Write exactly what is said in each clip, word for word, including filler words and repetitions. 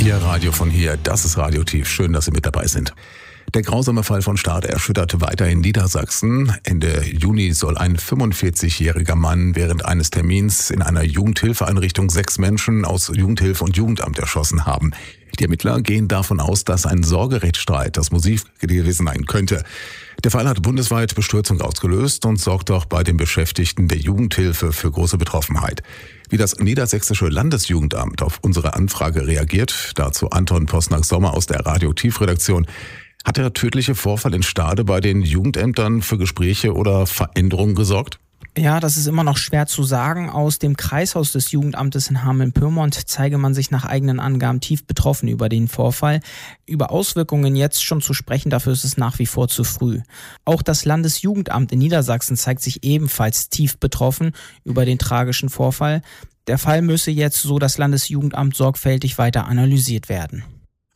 Ihr Radio von hier, das ist Radiotief. Schön, dass Sie mit dabei sind. Der grausame Fall von Stade erschüttert weiterhin Niedersachsen. Ende Juni soll ein fünfundvierzigjähriger Mann während eines Termins in einer Jugendhilfeeinrichtung sechs Menschen aus Jugendhilfe und Jugendamt erschossen haben. Die Ermittler gehen davon aus, dass ein Sorgerechtsstreit das Motiv gewesen sein könnte. Der Fall hat bundesweit Bestürzung ausgelöst und sorgt auch bei den Beschäftigten der Jugendhilfe für große Betroffenheit. Wie das Niedersächsische Landesjugendamt auf unsere Anfrage reagiert, dazu Anton Posnack-Sommer aus der Radio-Tief-Redaktion. Hat der tödliche Vorfall in Stade bei den Jugendämtern für Gespräche oder Veränderungen gesorgt? Ja, das ist immer noch schwer zu sagen. Aus dem Kreishaus des Jugendamtes in Hameln-Pyrmont zeige man sich nach eigenen Angaben tief betroffen über den Vorfall. Über Auswirkungen jetzt schon zu sprechen, dafür ist es nach wie vor zu früh. Auch das Landesjugendamt in Niedersachsen zeigt sich ebenfalls tief betroffen über den tragischen Vorfall. Der Fall müsse jetzt, so das Landesjugendamt, sorgfältig weiter analysiert werden.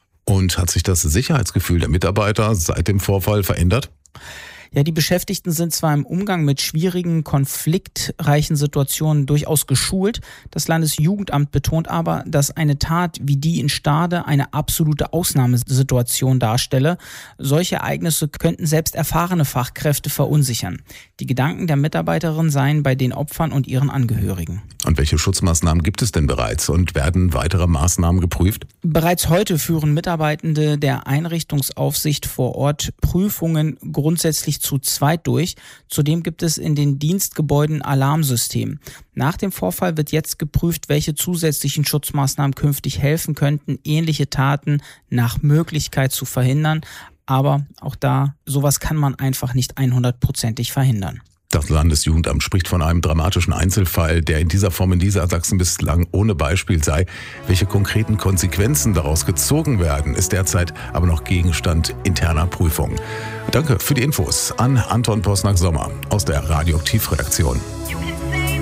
Und hat sich das Sicherheitsgefühl der Mitarbeiter seit dem Vorfall verändert? Ja, die Beschäftigten sind zwar im Umgang mit schwierigen, konfliktreichen Situationen durchaus geschult. Das Landesjugendamt betont aber, dass eine Tat wie die in Stade eine absolute Ausnahmesituation darstelle. Solche Ereignisse könnten selbst erfahrene Fachkräfte verunsichern. Die Gedanken der Mitarbeiterin seien bei den Opfern und ihren Angehörigen. Und welche Schutzmaßnahmen gibt es denn bereits und werden weitere Maßnahmen geprüft? Bereits heute führen Mitarbeitende der Einrichtungsaufsicht vor Ort Prüfungen grundsätzlich zu zweit durch. Zudem gibt es in den Dienstgebäuden Alarmsystem. Nach dem Vorfall wird jetzt geprüft, welche zusätzlichen Schutzmaßnahmen künftig helfen könnten, ähnliche Taten nach Möglichkeit zu verhindern. Aber auch da, sowas kann man einfach nicht hundertprozentig verhindern. Das Landesjugendamt spricht von einem dramatischen Einzelfall, der in dieser Form in Niedersachsen bislang ohne Beispiel sei. Welche konkreten Konsequenzen daraus gezogen werden, ist derzeit aber noch Gegenstand interner Prüfung. Danke für die Infos an Anton Posnack-Sommer aus der Radio-Tief-Redaktion.